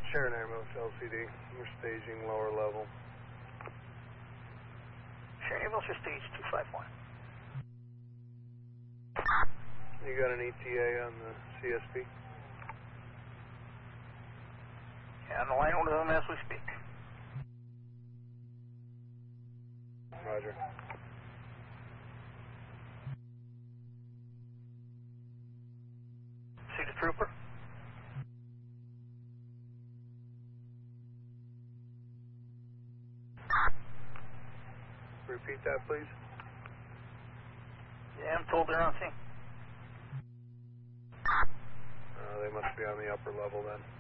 Sharon Airmail LCD. We're staging lower level. Sharon Airmail, stage 251. You got an ETA on the CSP? Yeah, on the line with them as we speak. Roger. See the trooper? Repeat that, please. Yeah, I'm told they're on scene. They must be on the upper level then.